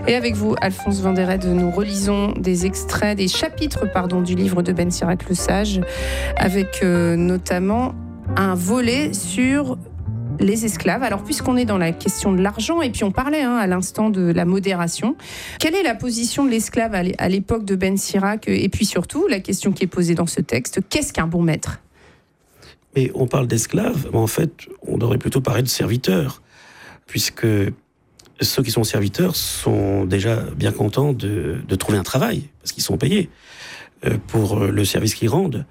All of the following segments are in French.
Et avec vous, Alphonse Vanderet, nous relisons des extraits, des chapitres du livre de Ben Sirac le Sage, avec notamment un volet sur les esclaves. Alors, puisqu'on est dans la question de l'argent, et puis on parlait à l'instant de la modération, quelle est la position de l'esclave à l'époque de Ben Sirac? Et puis surtout, la question qui est posée dans ce texte, qu'est-ce qu'un bon maître? Mais on parle d'esclaves, mais en fait, on devrait plutôt parler de serviteurs, puisque ceux qui sont serviteurs sont déjà bien contents de trouver un travail, parce qu'ils sont payés pour le service qu'ils rendent.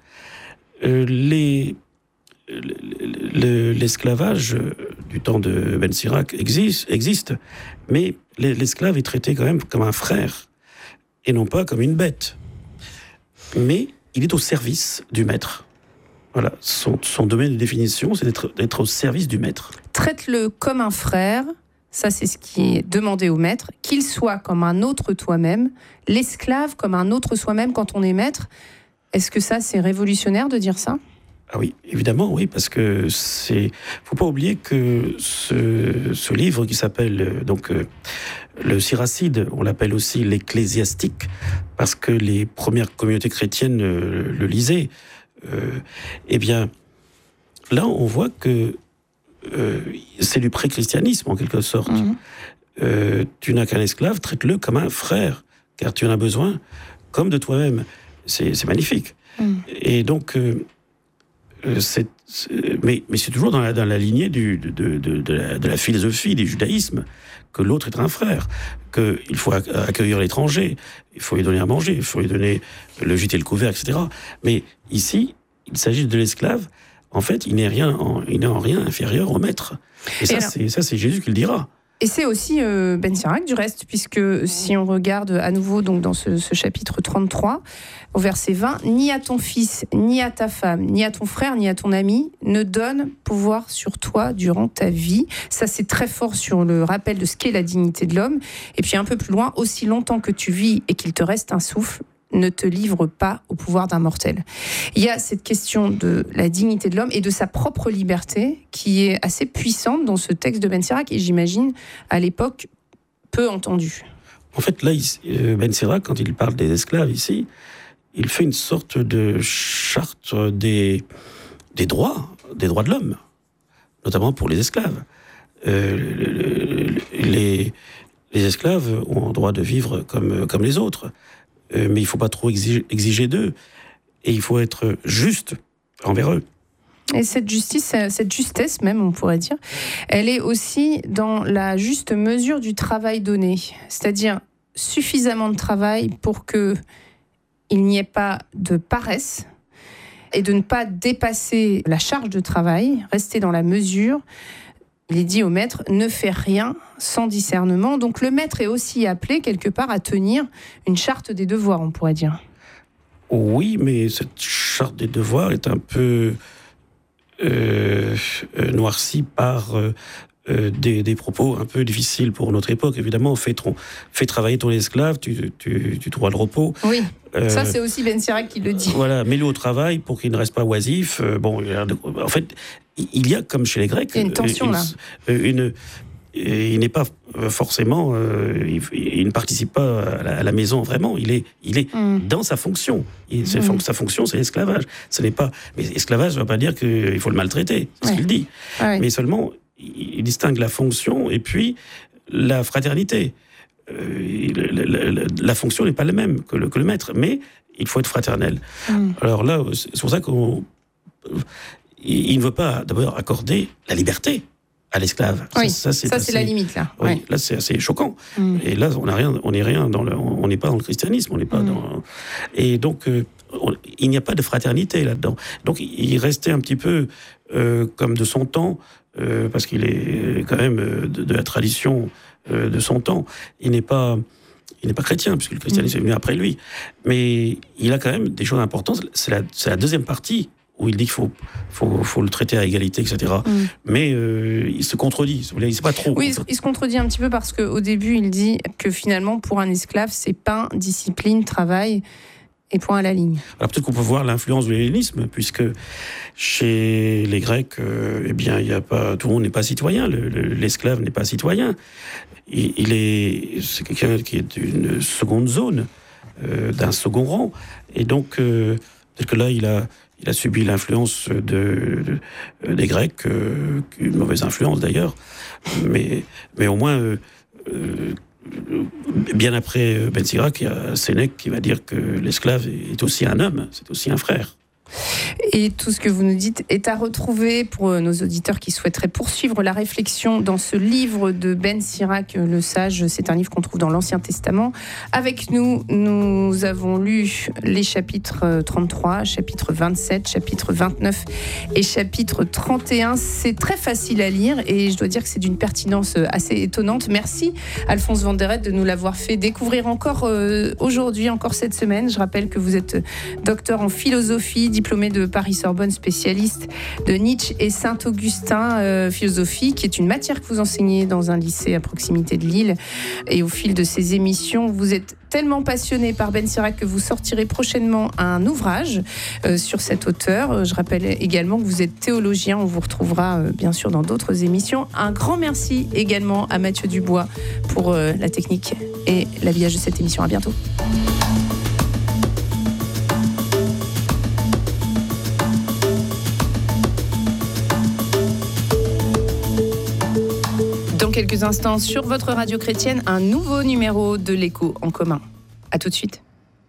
L'esclavage du temps de Ben Sirac existe, mais l'esclave est traité quand même comme un frère, et non pas comme une bête. Mais il est au service du maître. Voilà, son domaine de définition, c'est d'être au service du maître. Traite-le comme un frère, ça c'est ce qui est demandé au maître, qu'il soit comme un autre toi-même, l'esclave comme un autre soi-même quand on est maître. Est-ce que ça c'est révolutionnaire de dire ça ? Ah oui, évidemment, oui, parce que faut pas oublier que ce livre qui s'appelle le Siracide, on l'appelle aussi l'Ecclésiastique, parce que les premières communautés chrétiennes le lisaient. Eh bien, là, on voit que c'est du pré-christianisme, en quelque sorte. Tu n'as qu'un esclave, traite-le comme un frère, car tu en as besoin, comme de toi-même. C'est magnifique. Et donc, mais c'est toujours dans la lignée de la philosophie du judaïsme, que l'autre est un frère, qu'il faut accueillir l'étranger, il faut lui donner à manger, il faut lui donner le gîte et le couvert, etc. Mais ici, il s'agit de l'esclave. En fait, il n'est en rien inférieur au maître. Et ça, c'est Jésus qui le dira. Et c'est aussi Ben Sirac, du reste, puisque si on regarde à nouveau donc, dans ce chapitre 33, au verset 20, « Ni à ton fils, ni à ta femme, ni à ton frère, ni à ton ami, ne donne pouvoir sur toi durant ta vie. » Ça, c'est très fort sur le rappel de ce qu'est la dignité de l'homme. Et puis un peu plus loin, « Aussi longtemps que tu vis et qu'il te reste un souffle, ne te livre pas au pouvoir d'un mortel. » Il y a cette question de la dignité de l'homme et de sa propre liberté qui est assez puissante dans ce texte de Ben Sirac et j'imagine à l'époque peu entendue. En fait, là, Ben Sirac, quand il parle des esclaves ici, il fait une sorte de charte des droits de l'homme, notamment pour les esclaves. Les esclaves ont le droit de vivre comme les autres. Mais il ne faut pas trop exiger d'eux. Et il faut être juste envers eux. Et cette justice, cette justesse même, on pourrait dire, elle est aussi dans la juste mesure du travail donné. C'est-à-dire suffisamment de travail pour qu'il n'y ait pas de paresse et de ne pas dépasser la charge de travail, rester dans la mesure. Il est dit au maître, ne fais rien sans discernement. Donc le maître est aussi appelé quelque part à tenir une charte des devoirs, on pourrait dire. Oui, mais cette charte des devoirs est un peu noircie par des propos un peu difficiles pour notre époque. Évidemment, fais travailler ton esclave, tu trouveras le repos. Oui, ça c'est aussi Ben Sirac qui le dit. Voilà, mets-le au travail pour qu'il ne reste pas oisif. En fait, il y a, comme chez les Grecs, il y a une tension là. Il n'est pas forcément, il ne participe pas à la maison vraiment. Il est dans sa fonction. Sa fonction, c'est l'esclavage. Mais esclavage ne veut pas dire qu'il faut le maltraiter. C'est ce qu'il dit. Ouais. Mais seulement, il distingue la fonction et puis la fraternité. La fonction n'est pas la même que le maître, mais il faut être fraternel. Alors là, c'est pour ça il ne veut pas d'abord accorder la liberté à l'esclave. Oui, ça c'est la limite là. Oui, ouais. Là c'est assez choquant. Et là on n'est pas dans le christianisme, on n'est pas dans. Et donc il n'y a pas de fraternité là-dedans. Donc il restait un petit peu comme de son temps, parce qu'il est quand même de la tradition de son temps. Il n'est pas chrétien, puisque le christianisme est venu après lui. Mais il a quand même des choses importantes. C'est la deuxième partie où il dit qu'il faut le traiter à égalité, etc. Mais il se contredit, il ne sait pas trop. Oui, il se contredit un petit peu parce qu'au début, il dit que finalement, pour un esclave, c'est pain, discipline, travail. Et point à la ligne. Alors peut-être qu'on peut voir l'influence de l'hellénisme, puisque chez les Grecs, eh bien, il y a pas, tout le monde n'est pas citoyen, l'esclave n'est pas citoyen. C'est quelqu'un qui est d'une seconde zone, d'un second rang, et donc peut-être que là il a subi l'influence des Grecs, une mauvaise influence d'ailleurs, mais au moins. Bien après Ben Sirac, il y a Sénèque qui va dire que l'esclave est aussi un homme, c'est aussi un frère. Et tout ce que vous nous dites est à retrouver pour nos auditeurs qui souhaiteraient poursuivre la réflexion dans ce livre de Ben Sirac, Le Sage. C'est un livre qu'on trouve dans l'Ancien Testament. Avec nous, nous avons lu les chapitres 33, chapitre 27, chapitre 29 et chapitre 31. C'est très facile à lire et je dois dire que c'est d'une pertinence assez étonnante. Merci Alphonse Van der Heide de nous l'avoir fait découvrir encore aujourd'hui, encore cette semaine. Je rappelle que vous êtes docteur en philosophie, diplômé de Paris-Sorbonne, spécialiste de Nietzsche et Saint-Augustin, philosophie, qui est une matière que vous enseignez dans un lycée à proximité de Lille. Et au fil de ces émissions, vous êtes tellement passionné par Ben Sirac que vous sortirez prochainement un ouvrage sur cet auteur. Je rappelle également que vous êtes théologien. On vous retrouvera bien sûr dans d'autres émissions. Un grand merci également à Mathieu Dubois pour la technique et l'habillage de cette émission. À bientôt. Dans quelques instants, sur votre radio chrétienne, un nouveau numéro de l'Écho en commun. À tout de suite.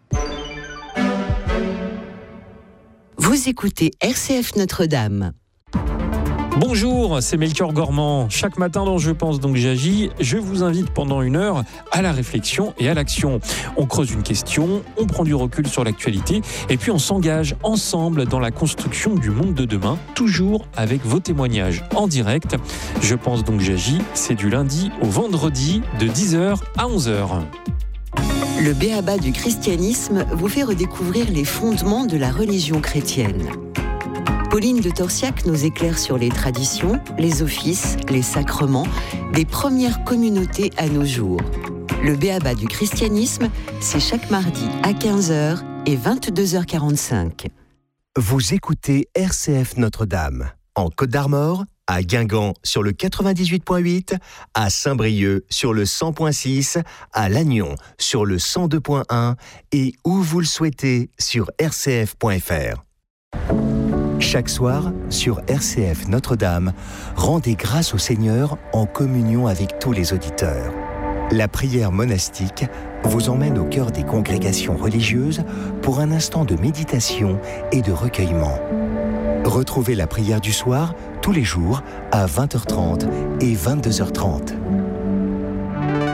Vous écoutez RCF Notre-Dame. Bonjour, c'est Melchior Gormand. Chaque matin dans Je pense donc j'agis, je vous invite pendant 1 heure à la réflexion et à l'action. On creuse une question, on prend du recul sur l'actualité et puis on s'engage ensemble dans la construction du monde de demain, toujours avec vos témoignages en direct. Je pense donc j'agis, c'est du lundi au vendredi de 10h à 11h. Le b.a.-ba du christianisme vous fait redécouvrir les fondements de la religion chrétienne. Pauline de Torsiac nous éclaire sur les traditions, les offices, les sacrements des premières communautés à nos jours. Le b.a.-ba du christianisme, c'est chaque mardi à 15h et 22h45. Vous écoutez RCF Notre-Dame, en Côte d'Armor, à Guingamp sur le 98.8, à Saint-Brieuc sur le 100.6, à Lannion sur le 102.1 et où vous le souhaitez sur rcf.fr. Chaque soir, sur RCF Notre-Dame, rendez grâce au Seigneur en communion avec tous les auditeurs. La prière monastique vous emmène au cœur des congrégations religieuses pour un instant de méditation et de recueillement. Retrouvez la prière du soir tous les jours à 20h30 et 22h30.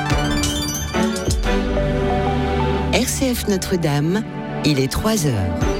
RCF Notre-Dame, il est 3h.